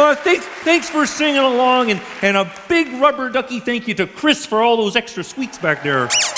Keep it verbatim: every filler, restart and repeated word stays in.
uh, thanks, thanks for singing along, and, and a big rubber ducky thank you to Chris for all those extra sweets back there.